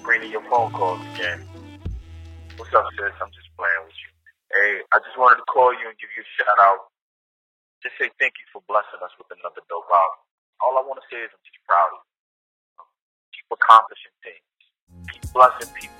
screening your phone calls again. What's up, sis? I'm just playing with you. Hey, I just wanted to call you and give you a shout out. Just say thank you for blessing us with another dope album. All I want to say is I'm just proud of you. Keep accomplishing things. Keep blessing people.